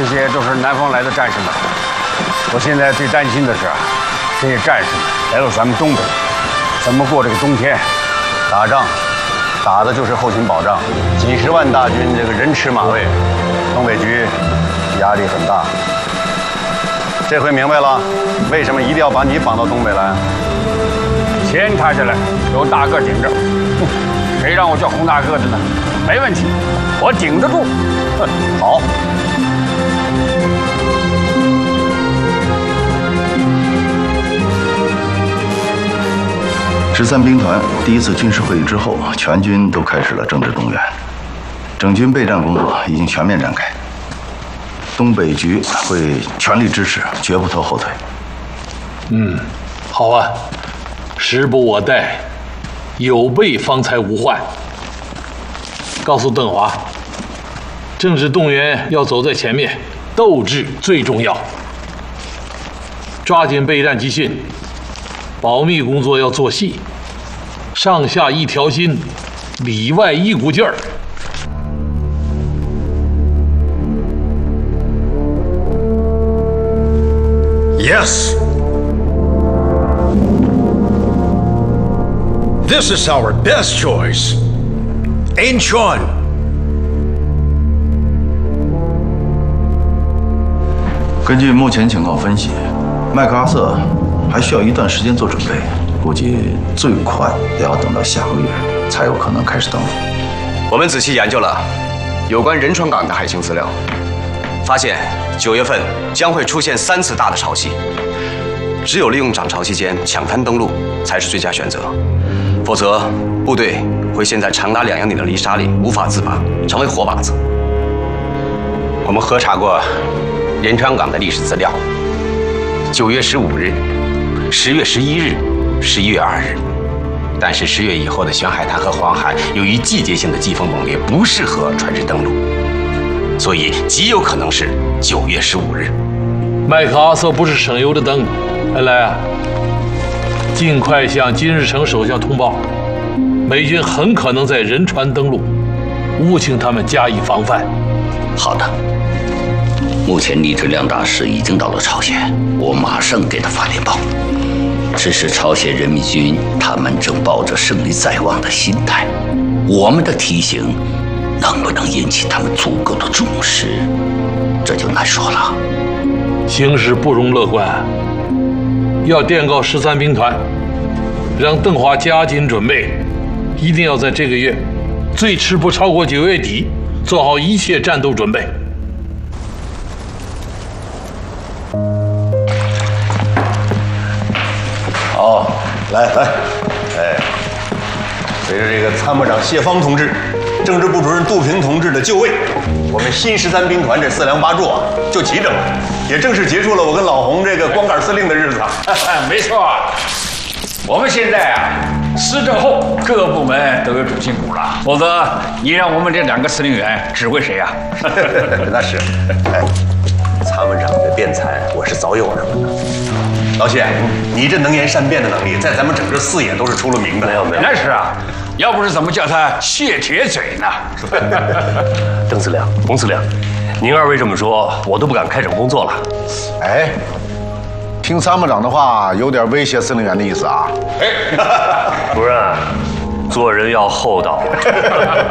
这些都是南方来的战士们。我现在最担心的是，这些战士们来到咱们东北，怎么过这个冬天？打仗，打的就是后勤保障，几十万大军，这个人吃马喂，东北局压力很大。这回明白了，为什么一定要把你绑到东北来？钱抬下来，有大个顶着，谁让我叫洪大个的呢？没问题，我顶得住。好。 13兵团第一次军事会议之后，全军都开始了政治动员，整军备战工作已经全面展开。东北局会全力支持，绝不拖后腿。 好啊，时不我待，有备方才无患。告诉邓华，政治动员要走在前面，斗志最重要。抓紧备战集训，保密工作要做细，上下一条心，里外一股劲儿。 Yes. This is our best choice. Incheon. 根据目前情况分析，麦克阿瑟还需要一段时间做准备，估计最快也要等到下个月才有可能开始登陆。 我们仔细研究了有关仁川港的海情资料，发现9月份将会出现3次大的潮汐，只有利用涨潮期间抢滩登陆才是最佳选择，否则部队会陷在长达2英里的泥沙里无法自拔，成为活靶子。 我们核查过仁川港的历史资料，9月15日、10月11日、11月2日，但是10月以后的玄海滩和黄海由于季节性的季风猛烈，不适合船只登陆，所以极有可能是9月15日。 麦克阿瑟不是省油的灯，恩来啊，尽快向金日成首相通报，美军很可能在仁川登陆，务请他们加以防范。 好的。目前李志良大使已经到了朝鲜，我马上给他发电报。只是朝鲜人民军他们正抱着胜利在望的心态，我们的提醒能不能引起他们足够的重视，这就难说了。 形势不容乐观，要电告13兵团，让邓华加紧准备，一定要在这个月，最迟不超过9月底，做好一切战斗准备。 好，来，哎，随着这个参谋长谢芳同志、政治部主任杜平同志的就位，我们新13兵团这4梁8柱啊就齐整了，也正式结束了我跟老洪这个光杆司令的日子。 没错，我们现在啊，施政后各部门都有主心骨了，否则你让我们这2个司令员指挥谁啊？ 那是，哎，参谋长的辩才我是早有耳闻的。老谢，你这能言善辩的能力，在咱们整个4野都是出了名的。没有， 那是啊，要不是怎么叫他谢铁嘴呢？ 邓司令、洪司令，您2位这么说，我都不敢开展工作了。 哎，听参谋长的话，有点威胁司令员的意思啊。 主任，做人要厚道。